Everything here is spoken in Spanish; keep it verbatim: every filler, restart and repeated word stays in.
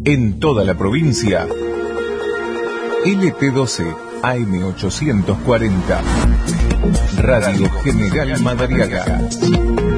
En toda la provincia, L T doce A M ochocientos cuarenta, Radio General Madariaga.